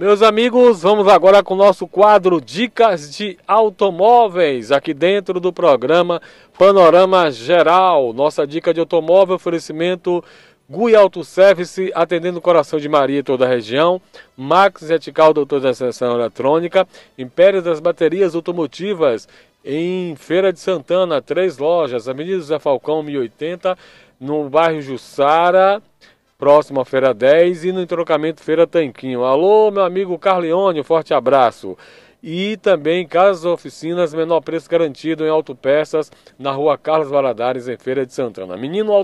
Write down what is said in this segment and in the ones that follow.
Meus amigos, vamos agora com o nosso quadro Dicas de Automóveis, aqui dentro do programa Panorama Geral. Nossa dica de automóvel, oferecimento GUI Auto Service, atendendo o coração de Maria e toda a região. Max Ethical, doutor da seção eletrônica. Império das Baterias Automotivas, em Feira de Santana, 3 lojas. Avenida José Falcão, 1080, no bairro Jussara, próximo à Feira 10, e no entrocamento Feira Tanquinho. Alô, meu amigo Carleone, um forte abraço. E também Casas Oficinas, menor preço garantido em autopeças, na rua Carlos Valadares, em Feira de Santana.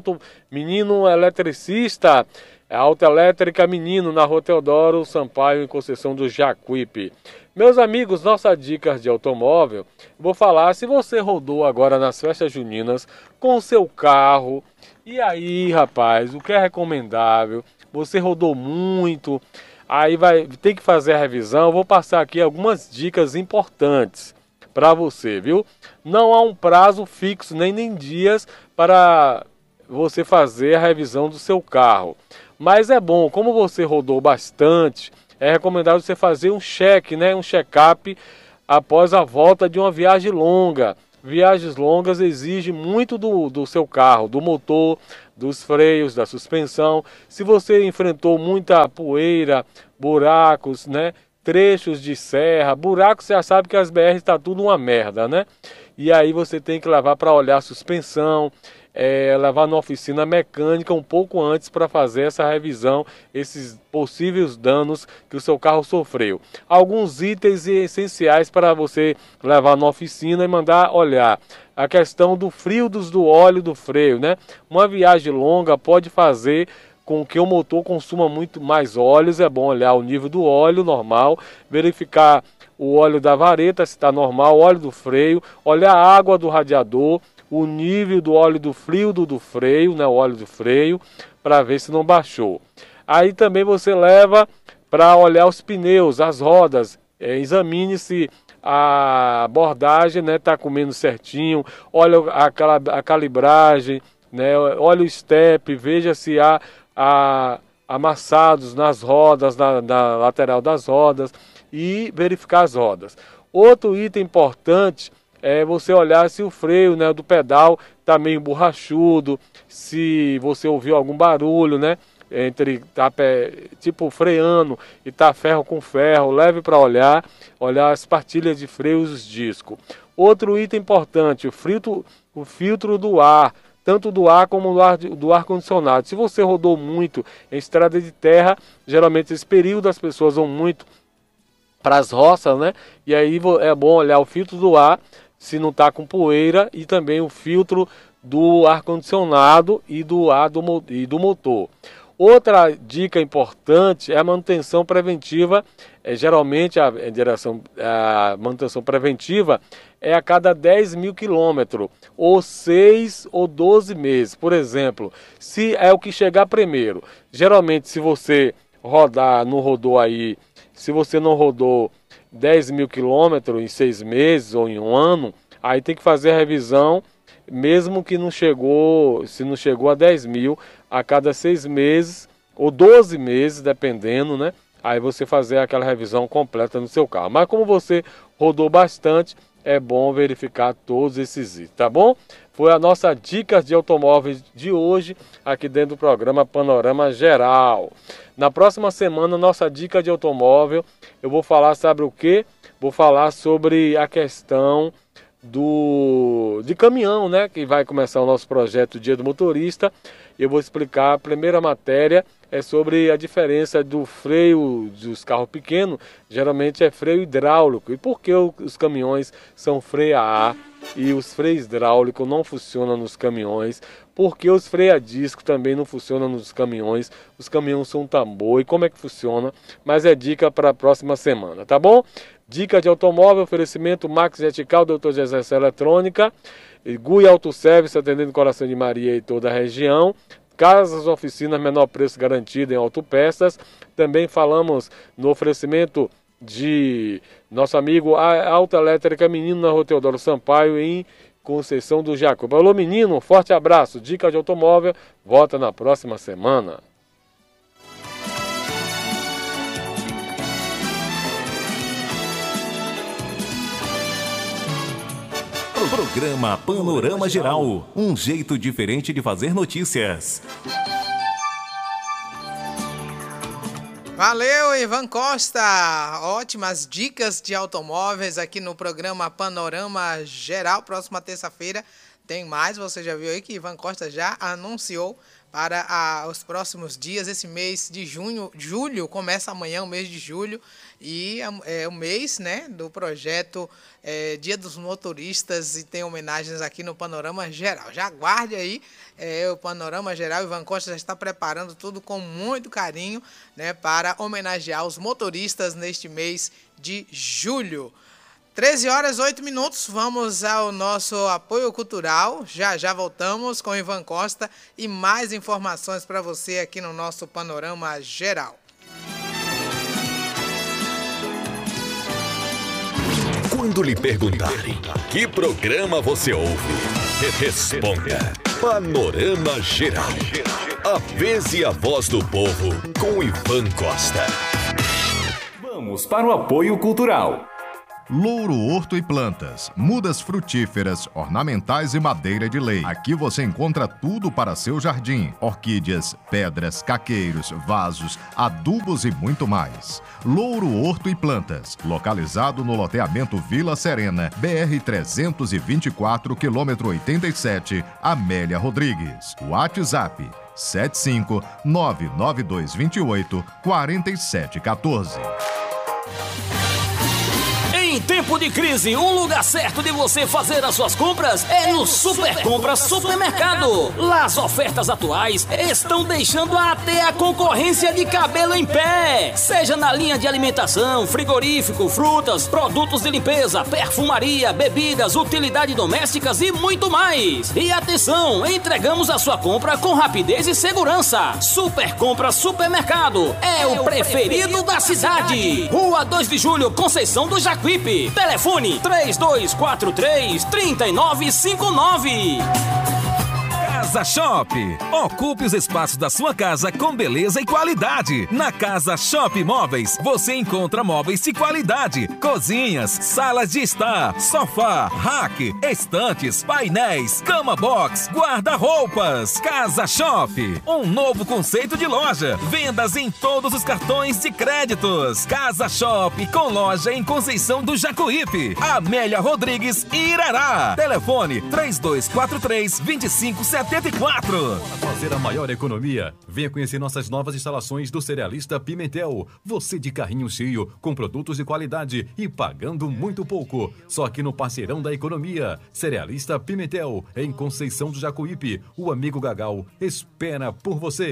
Menino eletricista, autoelétrica Menino, na rua Teodoro Sampaio, em Conceição do Jacuípe. Meus amigos, nossa dica de automóvel, vou falar, se você rodou agora nas festas juninas com o seu carro, e aí, rapaz, o que é recomendável? Você rodou muito, aí vai ter que fazer a revisão. Eu vou passar aqui algumas dicas importantes para você, viu? Não há um prazo fixo, nem dias para você fazer a revisão do seu carro. Mas é bom, como você rodou bastante, é recomendável você fazer um check, né? Um check-up após a volta de uma viagem longa. Viagens longas exigem muito do seu carro, do motor, dos freios, da suspensão. Se você enfrentou muita poeira, buracos, né? Trechos de serra, buracos, você já sabe que as BR está tudo uma merda, né? E aí você tem que levar para olhar a suspensão, levar na oficina mecânica um pouco antes para fazer essa revisão, esses possíveis danos que o seu carro sofreu. Alguns itens essenciais para você levar na oficina e mandar olhar. A questão do frio do óleo do freio, né? Uma viagem longa pode fazer com que o motor consuma muito mais óleos. É bom olhar o nível do óleo normal, verificar o óleo da vareta se está normal, o óleo do freio, olhar a água do radiador, o nível do óleo do freio, né, o óleo do freio, para ver se não baixou. Aí também você leva para olhar os pneus, as rodas, examine se a abordagem, né, tá comendo certinho, olha a calibragem, né, olha o step, veja se há amassados nas rodas, na lateral das rodas, e verificar as rodas. Outro item importante é você olhar se o freio, né, do pedal está meio borrachudo, se você ouviu algum barulho, né, tipo freando e tá ferro com ferro. Leve para olhar as pastilhas de freio e os discos. Outro item importante, o filtro do ar, tanto do ar como do ar condicionado. Se você rodou muito em estrada de terra, geralmente esse período as pessoas vão muito para as roças, né? E aí é bom olhar o filtro do ar, se não está com poeira, e também o filtro do ar-condicionado e do ar do motor. Outra dica importante é a manutenção preventiva. Geralmente a manutenção preventiva é a cada 10 mil quilômetros, ou 6 ou 12 meses. Por exemplo, se é o que chegar primeiro. Geralmente, se você se você não rodou 10 mil quilômetros em 6 meses ou em um ano, aí tem que fazer a revisão, mesmo que se não chegou a 10 mil, a cada 6 meses ou 12 meses, dependendo, né? Aí você fazer aquela revisão completa no seu carro. Mas como você rodou bastante, é bom verificar todos esses itens, tá bom? Foi a nossa dica de automóveis de hoje, aqui dentro do programa Panorama Geral. Na próxima semana, nossa dica de automóvel, eu vou falar, sabe o quê? Vou falar sobre a questão de caminhão, né? Que vai começar o nosso projeto Dia do Motorista. Eu vou explicar, a primeira matéria é sobre a diferença do freio dos carros pequenos, geralmente é freio hidráulico. E por que os caminhões são freio a ar e os freios hidráulicos não funcionam nos caminhões? Por que os freios a disco também não funcionam nos caminhões? Os caminhões são tambor, e como é que funciona? Mas é dica para a próxima semana, tá bom? Dica de automóvel, oferecimento Max Ethical, doutor José Eletrônica, GUI Auto Service, atendendo o coração de Maria e toda a região. Casas Oficinas, menor preço garantido em autopeças. Também falamos no oferecimento de nosso amigo Autoelétrica Menino, na rua Teodoro Sampaio, em Conceição do Jacuípe. Alô, menino, forte abraço. Dica de automóvel, volta na próxima semana. Programa Panorama Geral, um jeito diferente de fazer notícias. Valeu, Ivan Costa! Ótimas dicas de automóveis aqui no programa Panorama Geral. Próxima terça-feira tem mais. Você já viu aí que Ivan Costa já anunciou para os próximos dias. Esse mês de julho, começa amanhã o mês de julho, e é o mês, né, do projeto Dia dos Motoristas, e tem homenagens aqui no Panorama Geral. Já aguarde aí o Panorama Geral. Ivan Costa já está preparando tudo com muito carinho, né, para homenagear os motoristas neste mês de julho. 13h08, vamos ao nosso apoio cultural. Já voltamos com Ivan Costa e mais informações para você aqui no nosso Panorama Geral. Quando lhe perguntarem que programa você ouve, responda Panorama Geral. A vez e a voz do povo com Ivan Costa. Vamos para o apoio cultural. Louro Horto e Plantas, mudas frutíferas, ornamentais e madeira de lei. Aqui você encontra tudo para seu jardim: orquídeas, pedras, caqueiros, vasos, adubos e muito mais. Louro Horto e Plantas, localizado no loteamento Vila Serena, BR-324, quilômetro 87, Amélia Rodrigues. WhatsApp 75992284714. Em tempo de crise, o lugar certo de você fazer as suas compras é no Super Compras Supermercado. Lá as ofertas atuais estão deixando até a concorrência de cabelo em pé. Seja na linha de alimentação, frigorífico, frutas, produtos de limpeza, perfumaria, bebidas, utilidades domésticas e muito mais. E atenção, entregamos a sua compra com rapidez e segurança. Super Compras Supermercado é o preferido da cidade. Rua 2 de Julho, Conceição do Jacuípe. Telefone 3243-3959. Casa Shop. Ocupe os espaços da sua casa com beleza e qualidade. Na Casa Shop Móveis, você encontra móveis de qualidade, cozinhas, salas de estar, sofá, rack, estantes, painéis, cama box, guarda-roupas. Casa Shop, um novo conceito de loja. Vendas em todos os cartões de créditos. Casa Shop, com loja em Conceição do Jacuípe, Amélia Rodrigues e Irará. Telefone 3243-2574. Para fazer a maior economia, venha conhecer nossas novas instalações do Cerealista Pimentel. Você de carrinho cheio, com produtos de qualidade e pagando muito pouco. Só aqui no Parceirão da Economia. Cerealista Pimentel, em Conceição do Jacuípe. O amigo Gagal espera por você.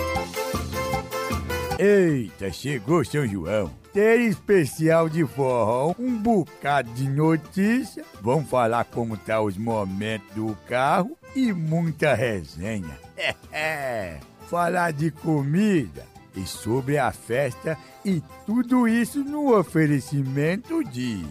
Eita, chegou São João. Tem especial de forró, um bocado de notícia. Vamos falar como tá os momentos do carro e muita resenha. Falar de comida e sobre a festa, e tudo isso no oferecimento de...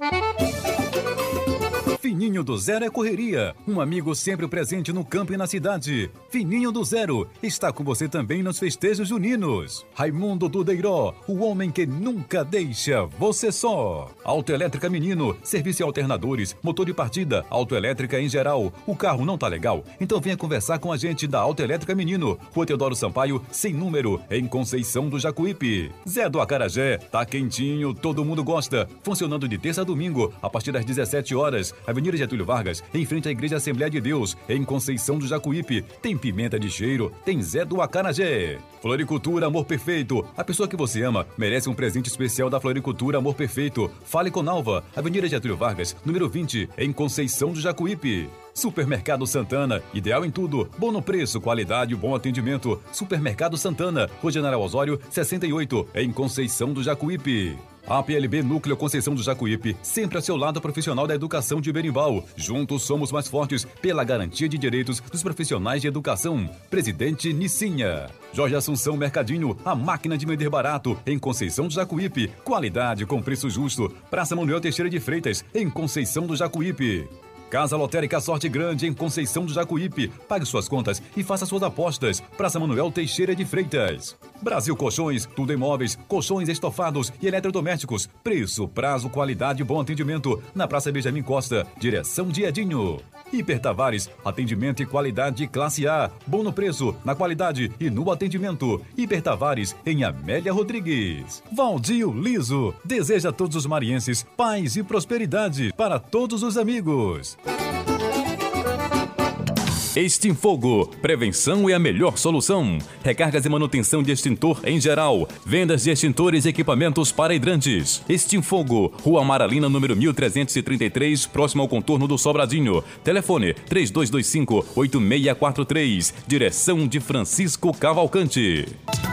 Fininho do Zero é correria, um amigo sempre presente no campo e na cidade. Fininho do Zero está com você também nos festejos juninos. Raimundo do Deiró, o homem que nunca deixa você só. Autoelétrica Menino, serviço e alternadores, motor de partida, autoelétrica em geral. O carro não tá legal? Então venha conversar com a gente da Autoelétrica Menino, Rua Teodoro Sampaio, sem número, em Conceição do Jacuípe. Zé do Acarajé, tá quentinho, todo mundo gosta. Funcionando de terça a domingo, a partir das 17 horas. Avenida Getúlio Vargas, em frente à Igreja Assembleia de Deus, em Conceição do Jacuípe. Tem pimenta de cheiro, tem Zé do Acarajé. Floricultura Amor Perfeito. A pessoa que você ama merece um presente especial da Floricultura Amor Perfeito. Fale com Nalva, Avenida Getúlio Vargas, número 20, em Conceição do Jacuípe. Supermercado Santana, ideal em tudo, bom no preço, qualidade e bom atendimento. Supermercado Santana, Rua General Osório, 68, em Conceição do Jacuípe. A PLB Núcleo Conceição do Jacuípe, sempre a seu lado profissional da educação de Berimbau. Juntos somos mais fortes pela garantia de direitos dos profissionais de educação. Presidente Nicinha. Jorge Assunção Mercadinho, a máquina de vender barato, em Conceição do Jacuípe. Qualidade com preço justo. Praça Manuel Teixeira de Freitas, em Conceição do Jacuípe. Casa Lotérica Sorte Grande em Conceição do Jacuípe. Pague suas contas e faça suas apostas. Praça Manuel Teixeira de Freitas. Brasil Colchões, tudo em móveis, colchões estofados e eletrodomésticos. Preço, prazo, qualidade e bom atendimento. Na Praça Benjamin Costa, direção de Edinho. Hiper Tavares, atendimento e qualidade classe A. Bom no preço, na qualidade e no atendimento. Hiper Tavares, em Amélia Rodrigues. Valdir Liso, deseja a todos os marienses paz e prosperidade para todos os amigos. Extinfogo. Prevenção é a melhor solução. Recargas e manutenção de extintor em geral. Vendas de extintores e equipamentos para hidrantes. Extinfogo. Rua Amaralina, número 1333, próximo ao contorno do Sobradinho. Telefone 3225-8643. Direção de Francisco Cavalcante.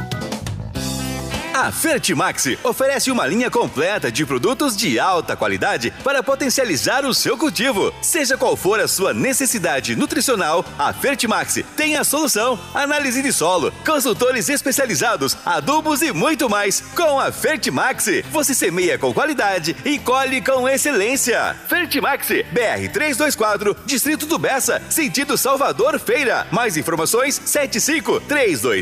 A Fertimax oferece uma linha completa de produtos de alta qualidade para potencializar o seu cultivo. Seja qual for a sua necessidade nutricional, a Fertimax tem a solução. Análise de solo, consultores especializados, adubos e muito mais. Com a Fertimax, você semeia com qualidade e colhe com excelência. Fertimax, BR 324, Distrito do Bessa, sentido Salvador Feira. Mais informações,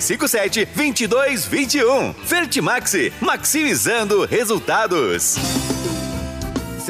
75-3257-2221. Fertimax, maximizando resultados.